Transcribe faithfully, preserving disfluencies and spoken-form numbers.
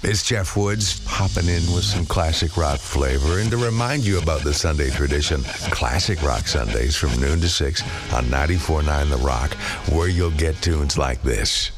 It's Jeff Woods popping in with some classic rock flavor and to remind you about the Sunday tradition, Classic Rock Sundays from noon to six on ninety-four point nine The Rock, where you'll get tunes like this.